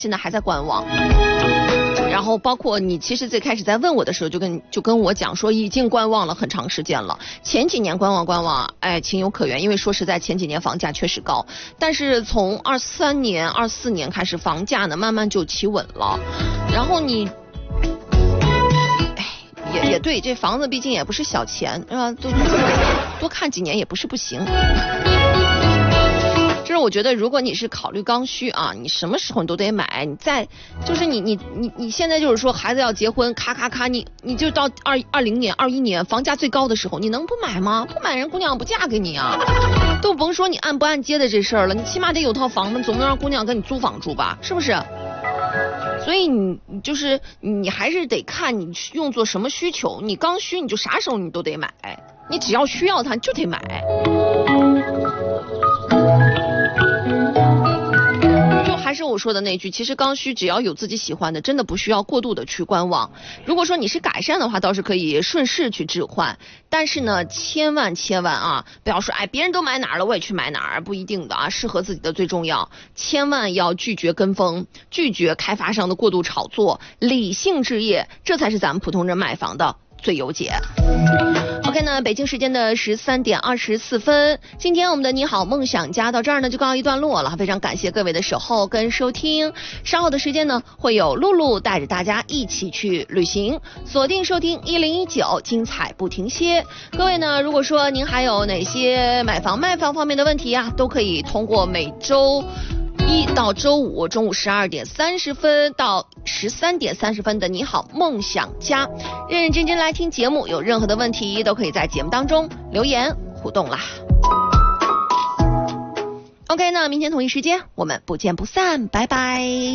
现在还在观望。然后包括你其实最开始在问我的时候就跟我讲说已经观望了很长时间了，前几年观望，哎，情有可原，因为说实在前几年房价确实高，但是从23年24年开始房价呢慢慢就企稳了，然后你也对，这房子毕竟也不是小钱是吧，多看几年也不是不行。就是我觉得如果你是考虑刚需啊，你什么时候你都得买，你在就是你现在就是说孩子要结婚咔你就到20年21年房价最高的时候，你能不买吗？不买人姑娘不嫁给你啊，都甭说你按不按揭的这事儿了，你起码得有套房子，总不能让姑娘跟你租房住吧，是不是？所以你还是得看你用作什么需求，你刚需你就啥时候你都得买，你只要需要它就得买。还是我说的那句，其实刚需只要有自己喜欢的，真的不需要过度的去观望。如果说你是改善的话，倒是可以顺势去置换，但是呢，千万啊，不要说别人都买哪儿了我也去买哪儿，不一定的啊，适合自己的最重要。千万要拒绝跟风，拒绝开发商的过度炒作，理性置业，这才是咱们普通人买房的最优解。OK 呢，北京时间的13点24分，今天我们的你好梦想家到这儿呢就告一段落了，非常感谢各位的守候跟收听，稍后的时间呢会有露露带着大家一起去旅行，锁定收听1019，精彩不停歇。各位呢，如果说您还有哪些买房卖房方面的问题啊，都可以通过每周1到周5中午12点30分到13点30分的你好梦想家，认认真真来听节目，有任何的问题都可以在节目当中留言互动啦。OK， 那明天同一时间我们不见不散，拜拜。